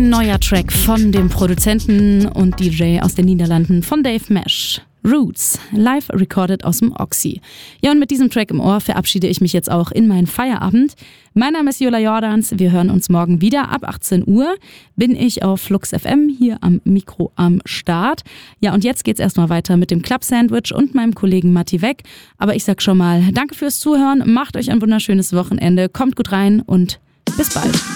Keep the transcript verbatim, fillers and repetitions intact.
Ein neuer Track von dem Produzenten und D J aus den Niederlanden von Dave Mesh. Roots, live recorded aus dem Oxy. Ja, und mit diesem Track im Ohr verabschiede ich mich jetzt auch in meinen Feierabend. Mein Name ist Jola Jordans, wir hören uns morgen wieder ab achtzehn Uhr. Bin ich auf Flux F M hier am Mikro am Start. Ja, und jetzt geht's erstmal weiter mit dem Club Sandwich und meinem Kollegen Matti Weg. Aber ich sag schon mal, danke fürs Zuhören, macht euch ein wunderschönes Wochenende, kommt gut rein und bis bald.